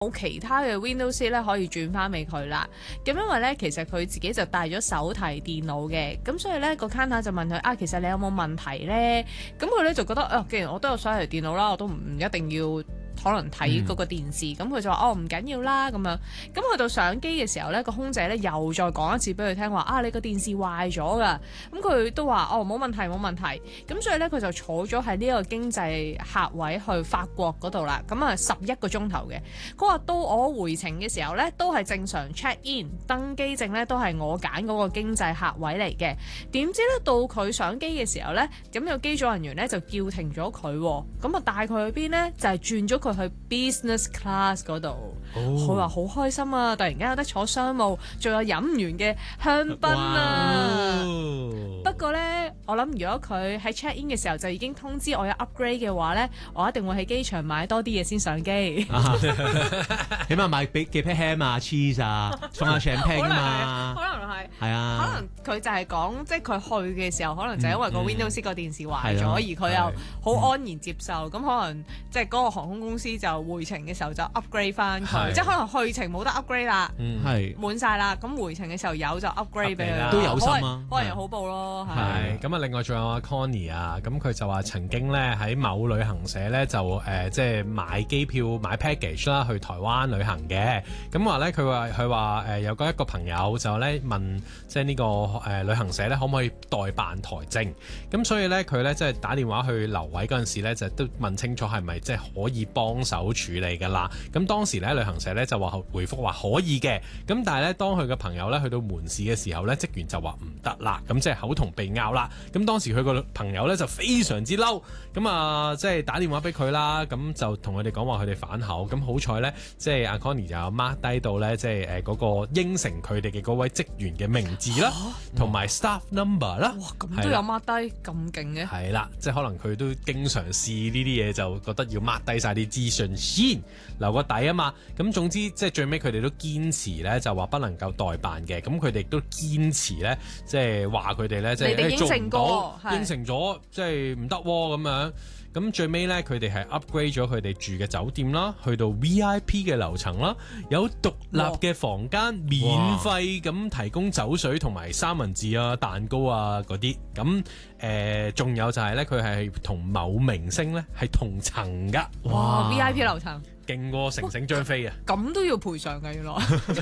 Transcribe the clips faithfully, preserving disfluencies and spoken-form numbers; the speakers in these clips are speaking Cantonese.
冇其他嘅 Windows seat 咧可以轉翻俾佢啦。咁因為咧其實佢自己就帶咗手提電腦嘅，咁所以咧個 counter 就問佢啊，其實你有冇問題咧？咁佢咧就覺得啊，既然我都有手提電腦啦，我都唔一定要。可能睇嗰個電視，咁佢、嗯、就話哦唔緊要啦咁樣，咁去到上機嘅時候呢，個空姐呢又再講一次俾佢聽話啊，你個電視壞咗噶，咁佢都話哦冇問題冇問題，咁所以呢，佢就坐咗喺呢個經濟客位去法國嗰度啦，咁啊十一個鐘頭嘅，佢話到我回程嘅時候呢，都係正常 check in 登機證呢，都係我揀嗰個經濟客位嚟嘅，點知呢，到佢上機嘅時候呢，咁有機組人員呢就叫停咗佢，咁啊帶佢去邊呢？就係轉咗佢去 business class 嗰度，佢話好開心啊！突然間有得坐商務，仲有飲完嘅香檳啊！不過呢，我諗如果佢喺 check in 嘅時候就已經通知我有 upgrade 嘅話呢，我一定會喺機場買多啲嘢先上機。 起碼買幾幾 pair ham 啊、cheese 啊，送下 champagne 啊嘛。 可能係， 係啊。 可能佢就係講，即係佢去嘅時候，可能就因為個 Windows 個電視壞咗， 嗯嗯、 而佢又好安然接受。咁、嗯、可能即係嗰個航空公司就回程嘅時候就 upgrade 翻佢，即係可能去程冇得 upgrade 啦， 係滿晒啦。咁回程嘅時候有就 upgrade 俾佢， 都有心啊， 可能有好報咯。 係咁啊！另外仲有阿 Connie 啊，咁佢就話曾經咧喺某旅行社咧就誒、呃、即係買機票買 package 啦去台灣旅行嘅。咁話咧佢話佢話誒有個一個朋友就咧問即係呢、這個誒、呃、旅行社咧可唔可以代辦台證？咁所以咧佢咧即係打電話去留位嗰陣時咧就都問清楚係咪即係可以幫手處理㗎啦。咁當時咧旅行社咧就話回覆話可以嘅。咁但係咧當佢嘅朋友咧去到門市嘅時候咧，職員就話唔得啦。咁即係口同鼻拗啦。咁當時佢個朋友咧就非常之嬲。咁啊即係打電話俾佢啦。咁就同佢哋講話佢哋反口。咁好彩咧，即係阿 Connie 就有 mark 低到咧，即係誒嗰個應承佢哋嘅嗰位職員嘅名字啦，同埋、啊、staff number 啦。 哇！咁都有 mark 低咁勁嘅。 係啦，即係可能佢都經常試呢啲嘢，就覺得要 mark 低晒啲資訊先留個底啊嘛。咁總之即係最尾佢哋都堅持咧，就話不能夠代辦嘅。咁佢哋都堅持咧，即係話佢哋咧，即係做唔到，應承咗，即係唔得咁樣。咁最尾咧，佢哋係 upgrade 咗佢哋住嘅酒店啦，去到 V I P 嘅樓層啦，有獨立嘅房間，免費咁提供酒水同埋三文治啊、蛋糕啊嗰啲。咁誒，仲、呃、有就係咧，佢係同某明星咧係同層噶。 哇 ！V I P 樓層勁過成成張飛啊！ 咁都要賠償㗎，原來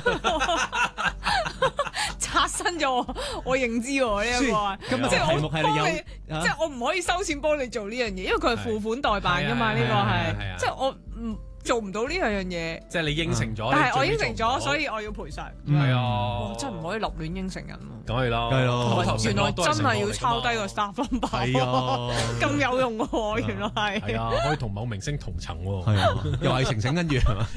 刷新咗我我認知喎呢一個。 今日題目係你有， 即係我唔可以收錢幫你做呢樣嘢，因為佢係付款代辦㗎嘛。呢個係即係我唔做唔到呢樣嘢。 即係你應承咗， 但係我應承咗，所以我要賠償。 係啊， 真係唔可以立亂應承人喎。 梗係啦， 係咯。 原來真係要抄低個 staff number。係啊，咁有用喎，原來係。 係啊，可以同某明星同層喎。 係啊，又係晴晴跟住係嘛？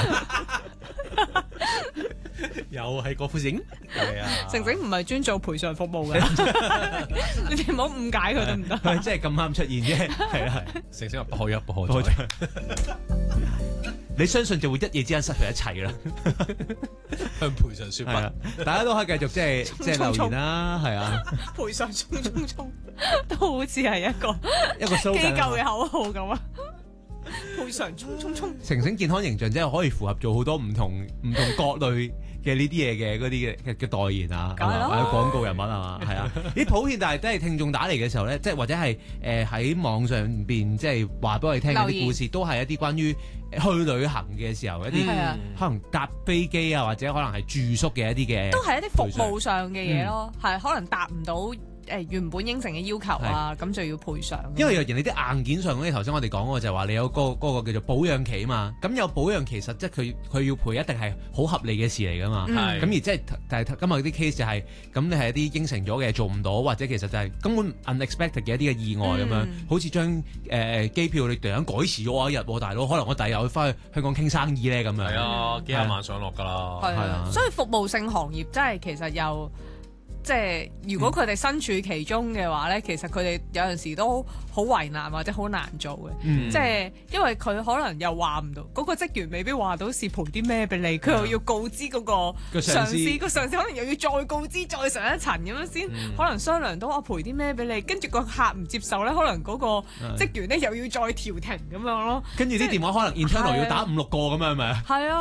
又係郭富城，係啊！ 晴晴唔係專做賠償服務嘅，你哋唔好誤解佢得唔得？ 佢即係咁啱出現啫，係啊係。 晴晴話不可一不可再， 你相信就會一夜之間失去一切啦。 向賠償說不， 大家都可以繼續即係即係留言啦，係啊。 賠償衝衝衝，都好似係一個一個機構嘅口號咁啊！賠償衝衝衝， 晴晴健康形象真係可以符合做好多唔同唔同各類嘅呢啲嘢嘅嗰啲嘅嘅代言啊，或者廣告人物啊，係啊，啲普遍但係都係聽眾打嚟嘅時候咧，即係或者係誒喺網上邊即係話俾我哋聽嗰啲故事，都係一啲關於去旅行嘅時候一啲可能搭飛機啊，或者可能係住宿嘅一啲嘅， 都係一啲服務上嘅嘢咯，係、嗯、可能達唔到。誒原本應承嘅要求啊，咁就要賠償。 因為人哋啲硬件上嗰啲，頭先我哋講過就係話你有嗰個嗰個叫做保養期啊嘛。咁有保養期，實質佢佢要賠一定係好合理嘅事嚟噶嘛。咁、嗯、而即係但係今日啲 case 就係、是、咁，你係一啲應承咗嘅做唔到，或者其實就係根本 unexpected 嘅一啲嘅意外咁樣，嗯、好似將誒、呃、機票你突然間改遲咗一日喎，大佬，可能我第日去翻去香港傾生意咧咁樣。 係啊，幾廿萬上落㗎啦。 係啊，所以服務性行業真係其實又。 即係如果佢哋身處其中嘅話咧，其實佢哋有陣時都好為難或者好難做嘅。 嗯、 即係因為佢可能又話唔到，嗰、嗰個職員未必話到是賠啲咩俾你，佢又要告知嗰個上司，個上司可能又要再告知再上一層咁樣先，嗯、可能商量到我賠啲咩俾你，跟住個客唔接受咧，可能嗰個職員咧又要再調停咁樣咯。 跟住啲電話可能 internal 要打五六個咁樣係咪啊？ 係啊。